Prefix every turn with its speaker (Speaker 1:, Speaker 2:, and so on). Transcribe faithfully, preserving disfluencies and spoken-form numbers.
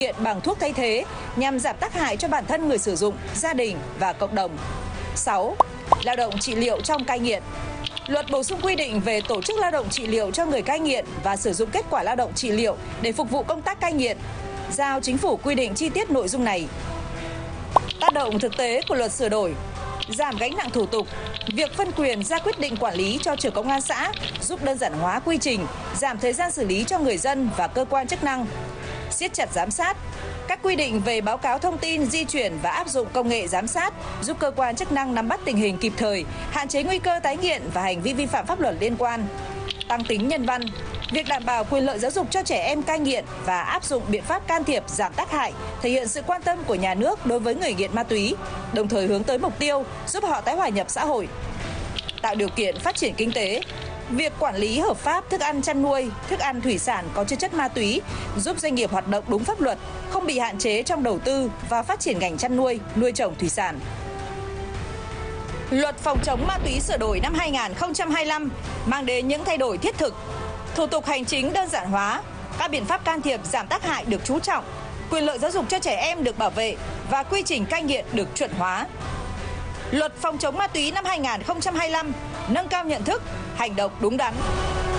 Speaker 1: nghiện bằng thuốc thay thế nhằm giảm tác hại cho bản thân người sử dụng, gia đình và cộng đồng. sáu. Lao động trị liệu trong cai nghiện. Luật bổ sung quy định về tổ chức lao động trị liệu cho người cai nghiện và sử dụng kết quả lao động trị liệu để phục vụ công tác cai nghiện, giao Chính phủ quy định chi tiết nội dung này. Tác động thực tế của luật sửa đổi: giảm gánh nặng thủ tục, việc phân quyền ra quyết định quản lý cho trưởng công an xã giúp đơn giản hóa quy trình, giảm thời gian xử lý cho người dân và cơ quan chức năng. Siết chặt giám sát, các quy định về báo cáo thông tin, di chuyển và áp dụng công nghệ giám sát giúp cơ quan chức năng nắm bắt tình hình kịp thời, hạn chế nguy cơ tái nghiện và hành vi vi phạm pháp luật liên quan. Tăng tính nhân văn, việc đảm bảo quyền lợi giáo dục cho trẻ em cai nghiện và áp dụng biện pháp can thiệp giảm tác hại thể hiện sự quan tâm của nhà nước đối với người nghiện ma túy, đồng thời hướng tới mục tiêu giúp họ tái hòa nhập xã hội. Tạo điều kiện phát triển kinh tế, việc quản lý hợp pháp thức ăn chăn nuôi, thức ăn thủy sản có chứa chất ma túy giúp doanh nghiệp hoạt động đúng pháp luật, không bị hạn chế trong đầu tư và phát triển ngành chăn nuôi, nuôi trồng thủy sản. Luật phòng chống ma túy sửa đổi năm hai nghìn không trăm hai mươi lăm mang đến những thay đổi thiết thực. Thủ tục hành chính đơn giản hóa, các biện pháp can thiệp giảm tác hại được chú trọng, quyền lợi giáo dục cho trẻ em được bảo vệ và quy trình cai nghiện được chuẩn hóa. Luật phòng chống ma túy năm hai nghìn không trăm hai mươi lăm nâng cao nhận thức, hành động đúng đắn.